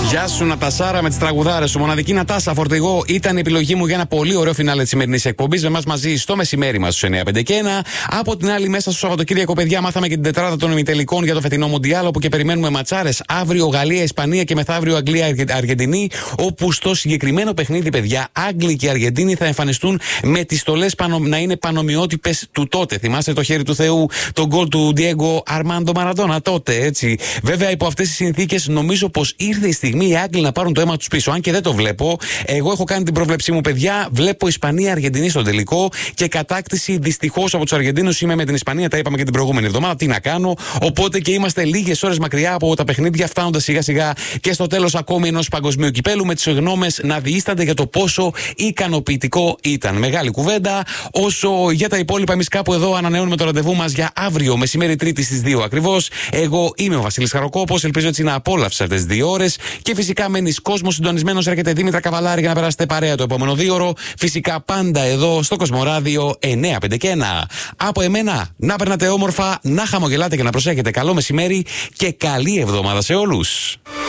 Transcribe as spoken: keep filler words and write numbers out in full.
Γεια σου, Νατασάρα, με τις τραγουδάρες σου. Μοναδική Νατάσα, φορτηγό ήταν η επιλογή μου για ένα πολύ ωραίο φινάλε της σημερινής εκπομπής. Με εμάς μαζί στο μεσημέρι μας στους εννιά πέντε και ένα. Από την άλλη, μέσα στο Σαββατοκύριακο, παιδιά, μάθαμε και την τετράδα των ημιτελικών για το φετινό Μουντιάλ. Όπου και περιμένουμε ματσάρες αύριο Γαλλία, Ισπανία και μεθαύριο Αγγλία, Αργεντινή. Όπου στο συγκεκριμένο παιχνίδι, παιδιά, Άγγλοι και Αργεντίνοι θα εμφανιστούν με τις στολές να είναι πανομοιότυπες του τότε. Θυμάστε το χέρι του Θεού, τον γκολ του Ντιέγκο Αρμάντο Μαραντόνα τότε, έτσι. Βέβαια, υπό αυτές τις συνθήκες, νομίζω πως ήρθε η στιγμή οι Άγγλοι να πάρουν το αίμα τους πίσω. Αν και δεν το βλέπω, εγώ έχω κάνει την πρόβλεψή μου, παιδιά. Βλέπω Ισπανία-Αργεντινή στον τελικό και κατάκτηση δυστυχώς από τους Αργεντίνους. Είμαι με την Ισπανία, τα είπαμε και την προηγούμενη εβδομάδα. Τι να κάνω. Οπότε και είμαστε λίγες ώρες μακριά από τα παιχνίδια, φτάνοντας σιγά-σιγά και στο τέλος ακόμη ενός παγκοσμίου κυπέλου, με τις γνώμες να διείστανται για το πόσο ικανοποιητικό ήταν. Μεγάλη κουβέντα. Όσο για τα υπόλοιπα, εμείς κάπου εδώ ανανεώνουμε το ραντεβού μας για αύριο μεσημέρι Τρίτη στις δύο ακριβώς. Εγώ είμαι ο Βασίλης Χαροκόπος. Ελπίζω έτσι να απόλαυσετε αυτές τις δύο ώρες. Και φυσικά μένεις κόσμος συντονισμένος. Έρχεται Δήμητρα Καβαλάρη για να περάσετε παρέα το επόμενο δίωρο. Φυσικά πάντα εδώ στο Κοσμοράδιο εννιά πέντε και ένα. Από εμένα, να περνάτε όμορφα, να χαμογελάτε και να προσέχετε. Καλό μεσημέρι και καλή εβδομάδα σε όλους.